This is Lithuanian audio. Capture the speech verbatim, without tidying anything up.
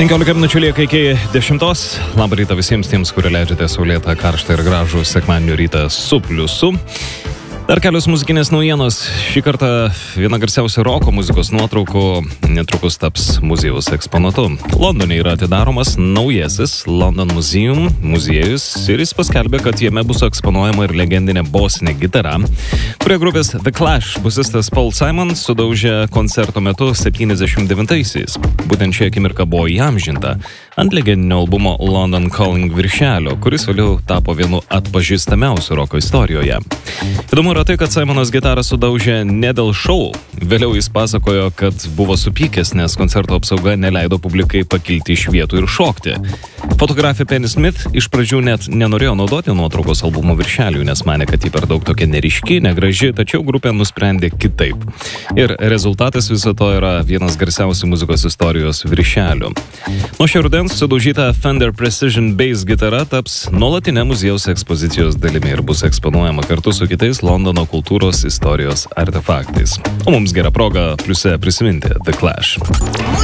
penkiolika minučių lieka iki dešimtos. Labą rytą visiems tiems, kurie leidžiate saulėtą, karštą ir gražų sekmadienio rytą su pliusu. Dar kelios muzikinės naujienos. Šį kartą viena garsiausia roko muzikos nuotraukų netrukus taps muziejaus eksponatu. Londone yra atidaromas naujasis London Museum muziejus ir jis paskelbė, kad jame bus eksponuojama ir legendinė bosinė gitara, kurią grupės The Clash bosistas Paul Simon sudaužė koncerto metu septyniasdešimt devintaisiais. Būtent ši akimirka buvo įamžinta ant legendinio albumo London Calling viršelio, kuris vėliau tapo vienu atpažįstamiausių roko istorijoje. Įdomu yra tai, kad Simonas gitarą sudaužė ne dėl šou. Vėliau jis pasakojo, kad buvo supykęs, nes koncerto apsauga neleido publikai pakilti iš vietų ir šokti. Fotografė Penny Smith iš pradžių net nenorėjo naudoti nuotraukos albumo viršelių, nes manė, kad ji per daug tokia neryški, negraži, tačiau grupė nusprendė kitaip. Ir rezultatas viso to yra vienas garsiausių muzikos istorijos viršelių. Nuo šio rudens sudaužyta Fender Precision Bass gitara taps nuolatinė muziejaus ekspozicijos dalimi ir bus eksponuojama kartu su kitais Londono kultūros istorijos artefaktais. O mums gera proga pliuse prisiminti The Clash.